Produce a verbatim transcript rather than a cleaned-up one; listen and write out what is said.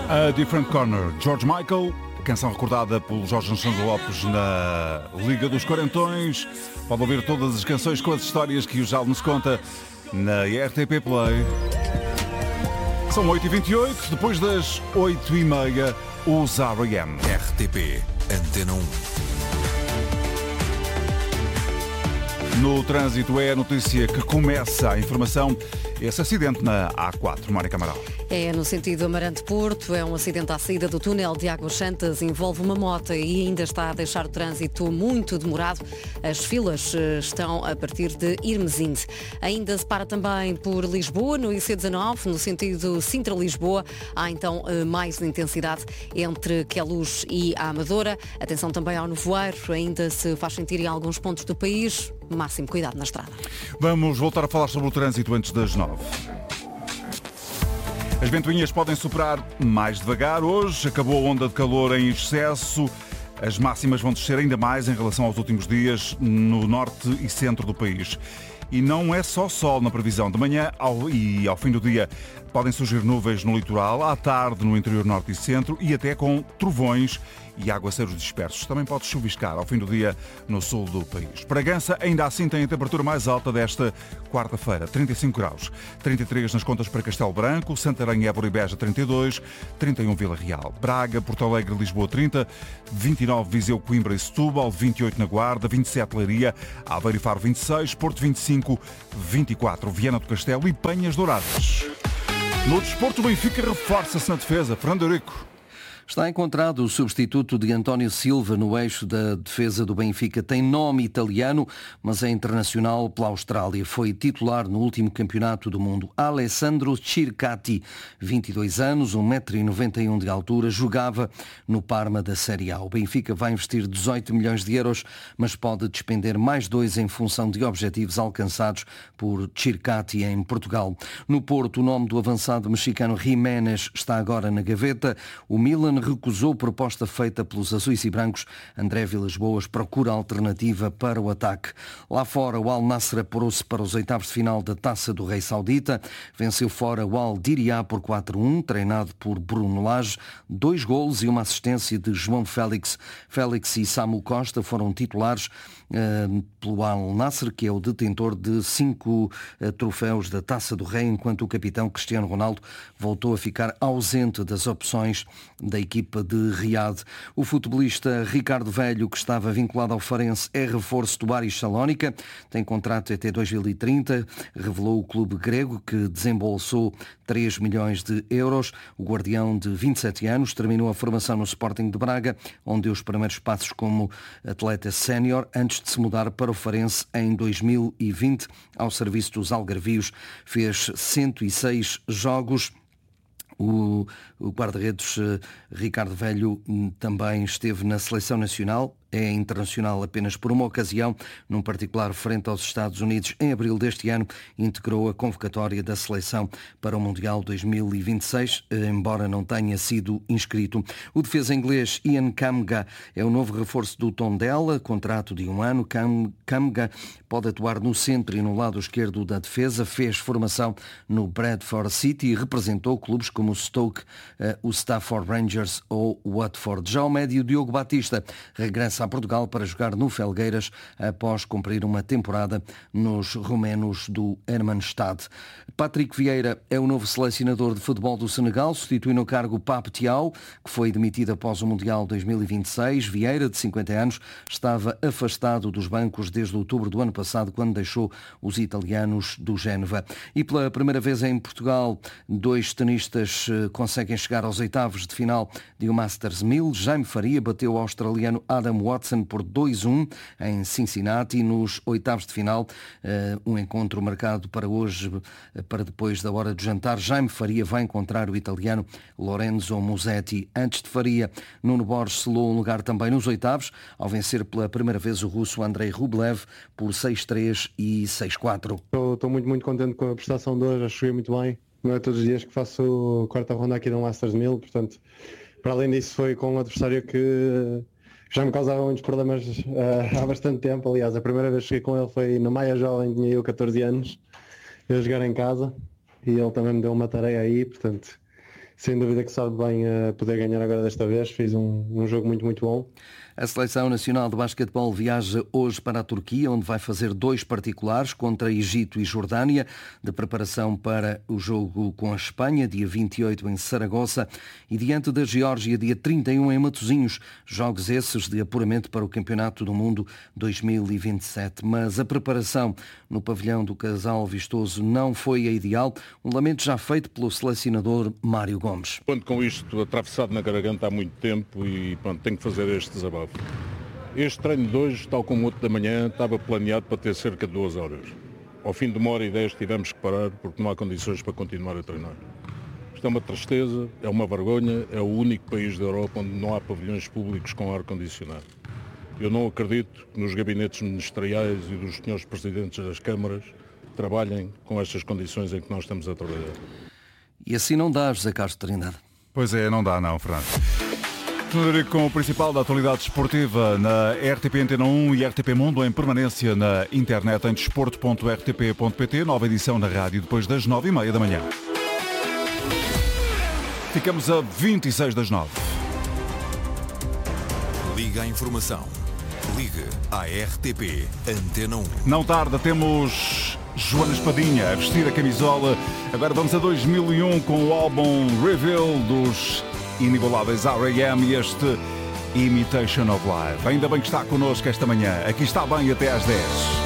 A Different Corner, George Michael, canção recordada pelo Jorge Santos Lopes na Liga dos Quarentões. Pode ouvir todas as canções com as histórias que o Jal nos conta na R T P Play. São oito e vinte e oito, depois das oito e meia, os R E M. R T P, Antena um. No trânsito é a notícia que começa a informação. Esse acidente na A quatro, Mónica Amaral. É no sentido Amarante-Porto, é um acidente à saída do túnel de Águas Santas, envolve uma moto e ainda está a deixar o trânsito muito demorado. As filas estão a partir de Irmesinde. Ainda se para também por Lisboa, no I C dezanove, no sentido Sintra-Lisboa. Há então mais intensidade entre Queluz e a Amadora. Atenção também ao nevoeiro, ainda se faz sentir em alguns pontos do país. Máximo cuidado na estrada. Vamos voltar a falar sobre o trânsito antes das nove. As ventoinhas podem soprar mais devagar hoje. Acabou a onda de calor em excesso. As máximas vão descer ainda mais em relação aos últimos dias no norte e centro do país. E não é só sol na previsão. De manhã ao, e ao fim do dia podem surgir nuvens no litoral, à tarde no interior norte e centro e até com trovões e aguaceiros dispersos. Também pode chuviscar ao fim do dia no sul do país. Bragança ainda assim tem a temperatura mais alta desta quarta-feira, trinta e cinco graus. trinta e três nas contas para Castelo Branco, Santarém, Évora e Beja trinta e dois, trinta e um Vila Real. Braga, Porto Alegre, Lisboa trinta, vinte e nove Viseu, Coimbra e Setúbal, vinte e oito na Guarda, vinte e sete Leiria, Aveiro e Faro vinte e seis, Porto vinte e cinco, vinte e quatro Viana do Castelo e Penhas Douradas. No desporto, o Benfica reforça-se na defesa. Fernando Eurico. Está encontrado o substituto de António Silva no eixo da defesa do Benfica. Tem nome italiano, mas é internacional pela Austrália. Foi titular no último campeonato do mundo. Alessandro Circati, vinte e dois anos, um metro e noventa e um de altura, jogava no Parma da Série A. O Benfica vai investir dezoito milhões de euros, mas pode despender mais dois em função de objetivos alcançados por Circati em Portugal. No Porto, o nome do avançado mexicano Jiménez está agora na gaveta. O Milan recusou proposta feita pelos azuis e brancos. André Vilas-Boas procura alternativa para o ataque. Lá fora, o Al Nassr apurou-se para os oitavos de final da Taça do Rei Saudita. Venceu fora o Al Diriyah por quatro a um, treinado por Bruno Lage. Dois golos e uma assistência de João Félix. Félix e Samu Costa foram titulares uh, pelo Al Nassr, que é o detentor de cinco uh, troféus da Taça do Rei, enquanto o capitão Cristiano Ronaldo voltou a ficar ausente das opções da equipa de Riad. O futebolista Ricardo Velho, que estava vinculado ao Farense, é reforço do Aris Salónica, tem contrato até dois mil e trinta, revelou o clube grego, que desembolsou três milhões de euros. O guardião de vinte e sete anos terminou a formação no Sporting de Braga, onde deu os primeiros passos como atleta sénior, antes de se mudar para o Farense em dois mil e vinte. Ao serviço dos algarvios, fez cento e seis jogos. O, o guarda-redes Ricardo Velho também esteve na seleção nacional. É internacional apenas por uma ocasião, num particular frente aos Estados Unidos. Em abril deste ano, integrou a convocatória da seleção para o Mundial dois mil e vinte e seis, embora não tenha sido inscrito. O defesa inglês Ian Kamga é o novo reforço do Tondela, contrato de um ano. Kamga pode atuar no centro e no lado esquerdo da defesa. Fez formação no Bradford City e representou clubes como o Stoke, o Stafford Rangers ou o Watford. Já o médio Diogo Batista regressa a Portugal para jogar no Felgueiras após cumprir uma temporada nos romenos do Hermannstad. Patrick Vieira é o novo selecionador de futebol do Senegal, substitui no cargo Pape Thiaw, que foi demitido após o Mundial dois mil e vinte e seis. Vieira, de cinquenta anos, estava afastado dos bancos desde outubro do ano passado, quando deixou os italianos do Génova. E pela primeira vez em Portugal, dois tenistas conseguem chegar aos oitavos de final de um Masters mil. Jaime Faria bateu o australiano Adam Watson por dois a um em Cincinnati. Nos oitavos de final, um encontro marcado para hoje, para depois da hora do jantar. Jaime Faria vai encontrar o italiano Lorenzo Musetti. Antes de Faria, Nuno Borges selou um lugar também nos oitavos, ao vencer pela primeira vez o russo Andrei Rublev por seis a três e seis a quatro. Estou muito, muito contente com a prestação de hoje, acho que joguei muito bem. Não é todos os dias que faço a quarta ronda aqui de um Masters mil, portanto, para além disso foi com um adversário que já me causava muitos problemas uh, há bastante tempo. Aliás, a primeira vez que cheguei com ele foi na Maia Jovem, tinha eu catorze anos, eu a jogar em casa, e ele também me deu uma tarefa aí, portanto, sem dúvida que sabe bem uh, poder ganhar agora desta vez. Fiz um, um jogo muito, muito bom. A Seleção Nacional de Basquetebol viaja hoje para a Turquia, onde vai fazer dois particulares contra Egito e Jordânia, de preparação para o jogo com a Espanha, dia vinte e oito em Saragoça, e diante da Geórgia, dia trinta e um em Matosinhos. Jogos esses de apuramento para o Campeonato do Mundo dois mil e vinte e sete. Mas a preparação no pavilhão do Casal Vistoso não foi a ideal, um lamento já feito pelo selecionador Mário Gomes. Quando com isto atravessado na garganta há muito tempo e pronto, tenho que fazer este desabafo. Este treino de hoje, tal como o outro da manhã, estava planeado para ter cerca de duas horas. Ao fim de uma hora e dez tivemos que parar porque não há condições para continuar a treinar. Isto é uma tristeza, é uma vergonha, é o único país da Europa onde não há pavilhões públicos com ar-condicionado. Eu não acredito que nos gabinetes ministeriais e dos senhores presidentes das câmaras trabalhem com estas condições em que nós estamos a trabalhar. E assim não dá, José Carlos Trindade. Pois é, não dá não, Fernando. Com o principal da atualidade esportiva na R T P Antena um e R T P Mundo em permanência na internet em desporto ponto r t p ponto p t, nova edição na rádio depois das nove e meia da manhã. Ficamos a vinte e seis das nove. Liga a informação. Ligue à R T P Antena um. Não tarda, temos Joana Espadinha a vestir a camisola. Agora vamos a dois mil e um com o álbum Reveal dos inigualáveis R A M e este Imitation of Life. Ainda bem que está connosco esta manhã. Aqui está bem até às dez.